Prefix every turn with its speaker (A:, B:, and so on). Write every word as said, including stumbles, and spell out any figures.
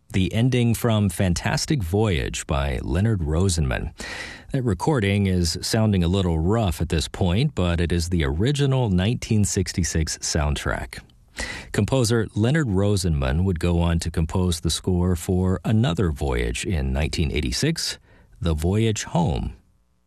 A: the ending from Fantastic Voyage by Leonard Rosenman. That recording is sounding a little rough at this point, but it is the original nineteen sixty-six soundtrack. Composer Leonard Rosenman would go on to compose the score for another voyage in nineteen eighty-six, The Voyage Home.